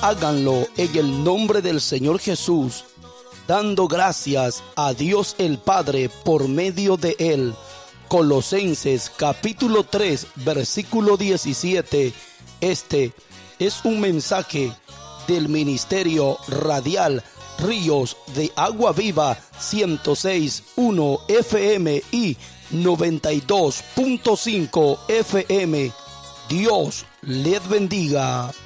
Háganlo en el nombre del Señor Jesús, dando gracias a Dios el Padre por medio de Él. Colosenses capítulo 3, versículo 17. Este es un mensaje del Ministerio Radial Ríos de Agua Viva 106.1 FM y 92.5 FM. Dios les bendiga.